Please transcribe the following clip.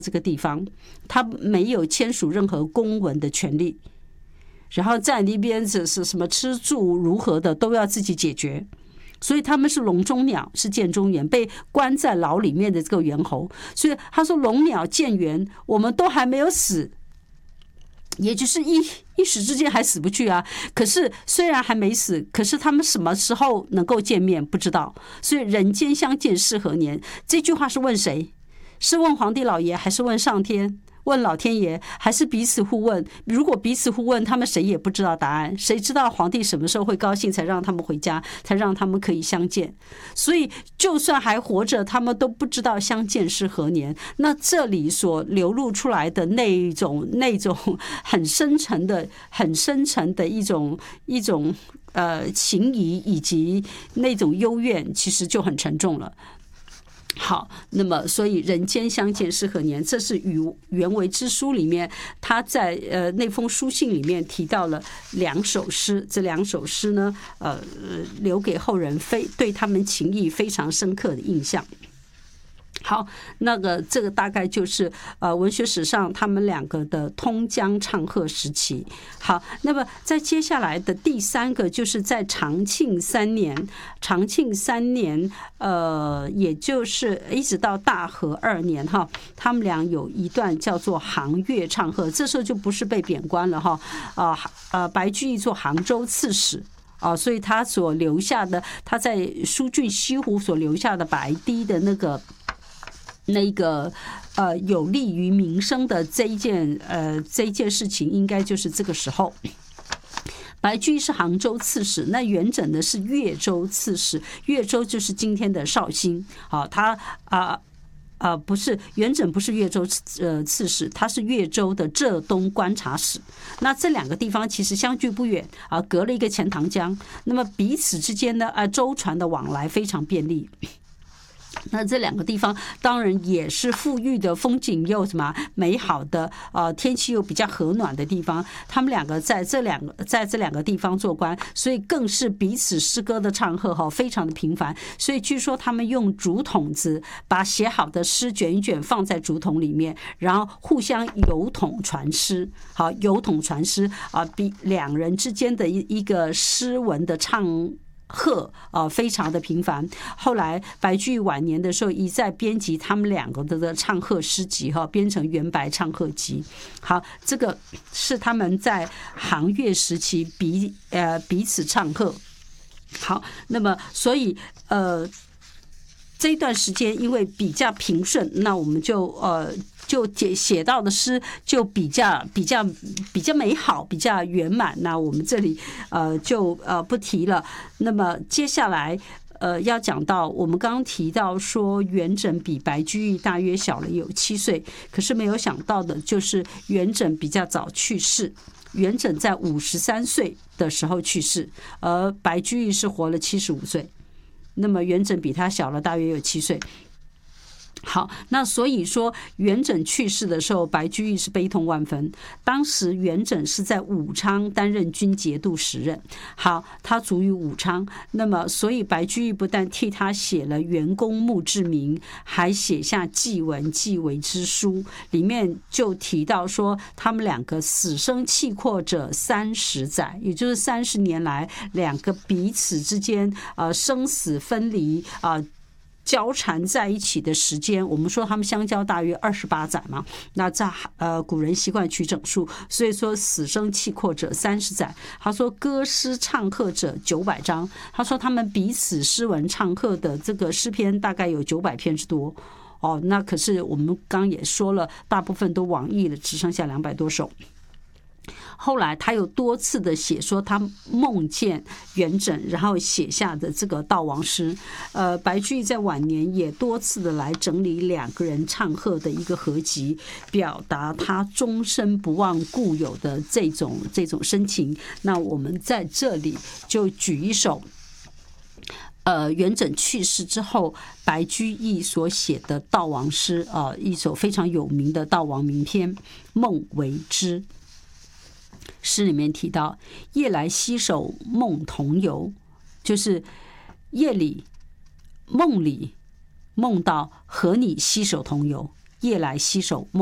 这个地方，他没有签署任何公文的权利，然后在那边是什么吃住如何的都要自己解决。所以他们是笼中鸟，是见中原，被关在牢里面的这个猿猴。所以他说笼鸟见猿，我们都还没有死，也就是一时之间还死不去啊。可是虽然还没死，可是他们什么时候能够见面不知道。所以人间相见是何年？这句话是问谁？是问皇帝老爷，还是问上天？问老天爷，还是彼此互问？如果彼此互问，他们谁也不知道答案，谁知道皇帝什么时候会高兴才让他们回家，才让他们可以相见。所以就算还活着，他们都不知道相见是何年。那这里所流露出来的那种很深沉的一种情谊以及那种幽怨，其实就很沉重了。好，那么所以人间相见是何年？这是与原为之书里面，他在那封书信里面提到了2首诗。这2首诗呢，留给后人对他们情谊非常深刻的印象。好，这个大概就是文学史上他们2个的通江唱和时期。好，那么在接下来的第3个就是在长庆3年，也就是一直到大和2年哈，他们俩有一段叫做杭粤唱和，这时候就不是被贬官了哈，白居易做杭州刺史。所以他所留下的，他在疏浚西湖所留下的白堤的那个有利于民生的这一件事情，应该就是这个时候。白居易是杭州刺史，那元稹呢是越州刺史，越州就是今天的绍兴。他不是元稹，不是越州刺史，他是越州的浙东观察使。那这2个地方其实相距不远隔了一个钱塘江，那么彼此之间呢舟船的往来非常便利。那这2个地方当然也是富裕的，风景又什么美好的天气又比较和暖的地方。他们2个在这两个地方做官，所以更是彼此诗歌的唱和非常的频繁。所以据说他们用竹筒子把写好的诗卷一卷放在竹筒里面，然后互相邮筒传诗。好，邮筒传诗比2人之间的一个诗文的唱和非常的频繁。后来白居易晚年的时候一再编辑他们2个的唱和诗集编成《元白唱和集》。好，这个是他们在杭粤时期彼此唱和。好，那么所以这一段时间因为比较平顺，那我们就写到的诗就比较美好，比较圆满。那我们这里就不提了。那么接下来要讲到我们刚刚提到说元稹比白居易大约小了有7岁，可是没有想到的就是元稹比较早去世。元稹在53岁的时候去世，而白居易是活了75岁。那么元稹比他小了大约有7岁。好，那所以说元稹去世的时候，白居易是悲痛万分。当时元稹是在武昌担任军节度使任。好，他卒于武昌。那么所以白居易不但替他写了元公墓志铭，还写下祭文祭为之书，里面就提到说他们2个死生契阔者30载，也就是30年来2个彼此之间生死分离交缠在一起的时间，我们说他们相交大约28载嘛。那在古人习惯取整数，所以说死生契阔者30载。他说歌诗唱和者900章。他说他们彼此诗文唱和的这个诗篇大概有900篇之多。那可是我们刚也说了，大部分都亡佚了，只剩下200多首。后来他又多次的写说他梦见元稹，然后写下的这个悼亡诗。白居易在晚年也多次的来整理2个人唱和的一个合集，表达他终身不忘故友的这种深情。那我们在这里就举一首元稹去世之后白居易所写的悼亡诗，一首非常有名的悼亡名篇《梦为之》。诗里面提到夜来携手梦同游，就是夜里梦里梦到和你携手同游， 夜来携手。